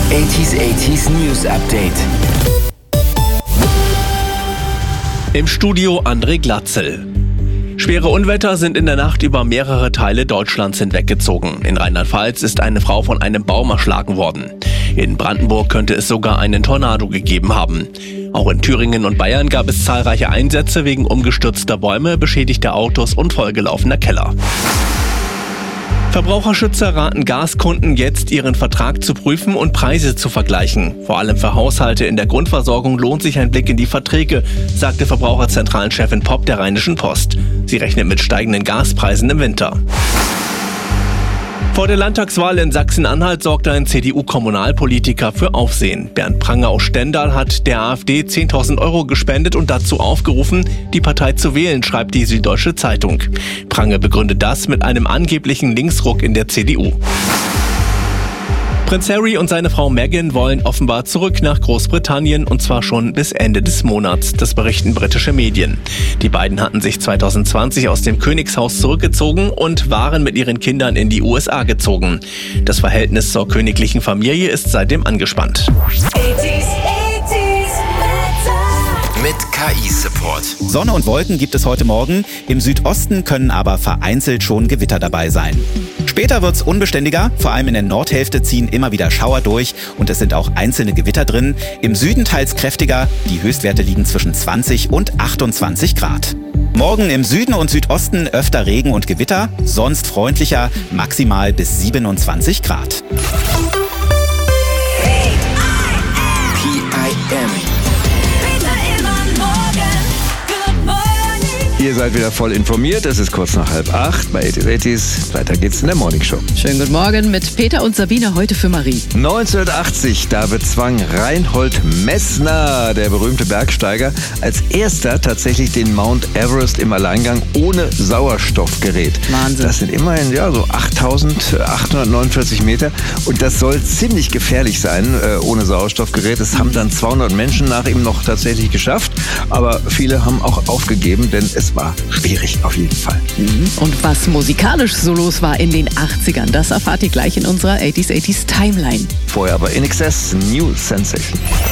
80s News Update. Im Studio André Glatzel. Schwere Unwetter sind in der Nacht über mehrere Teile Deutschlands hinweggezogen. In Rheinland-Pfalz ist eine Frau von einem Baum erschlagen worden. In Brandenburg könnte es sogar einen Tornado gegeben haben. Auch in Thüringen und Bayern gab es zahlreiche Einsätze wegen umgestürzter Bäume, beschädigter Autos und vollgelaufener Keller. Verbraucherschützer raten Gaskunden jetzt, ihren Vertrag zu prüfen und Preise zu vergleichen. Vor allem für Haushalte in der Grundversorgung lohnt sich ein Blick in die Verträge, sagte Verbraucherzentralenchefin Popp der Rheinischen Post. Sie rechnet mit steigenden Gaspreisen im Winter. Vor der Landtagswahl in Sachsen-Anhalt sorgte ein CDU-Kommunalpolitiker für Aufsehen. Bernd Pranger aus Stendal hat der AfD 10.000 € gespendet und dazu aufgerufen, die Partei zu wählen, schreibt die Süddeutsche Zeitung. Pranger begründet das mit einem angeblichen Linksruck in der CDU. Prinz Harry und seine Frau Meghan wollen offenbar zurück nach Großbritannien und zwar schon bis Ende des Monats, das berichten britische Medien. Die beiden hatten sich 2020 aus dem Königshaus zurückgezogen und waren mit ihren Kindern in die USA gezogen. Das Verhältnis zur königlichen Familie ist seitdem angespannt. Mit KI-Support. Sonne und Wolken gibt es heute Morgen. Im Südosten können aber vereinzelt schon Gewitter dabei sein. Später wird's unbeständiger. Vor allem in der Nordhälfte ziehen immer wieder Schauer durch und es sind auch einzelne Gewitter drin. Im Süden teils kräftiger. Die Höchstwerte liegen zwischen 20 und 28 Grad. Morgen im Süden und Südosten öfter Regen und Gewitter. Sonst freundlicher, maximal bis 27 Grad. PIM. Ihr seid wieder voll informiert. Es ist kurz nach 7:30 bei 80s. Weiter geht's in der Morning Show. Schönen guten Morgen mit Peter und Sabine heute für Marie. 1980, da bezwang Reinhold Messner, der berühmte Bergsteiger, als erster tatsächlich den Mount Everest im Alleingang ohne Sauerstoffgerät. Wahnsinn. Das sind immerhin so 8.849 Meter und das soll ziemlich gefährlich sein ohne Sauerstoffgerät. Das haben dann 200 Menschen nach ihm noch tatsächlich geschafft, aber viele haben auch aufgegeben, denn es war schwierig auf jeden Fall. Und was musikalisch so los war in den 80ern, das erfahrt ihr gleich in unserer 80s Timeline. Vorher aber INXS New Sensation.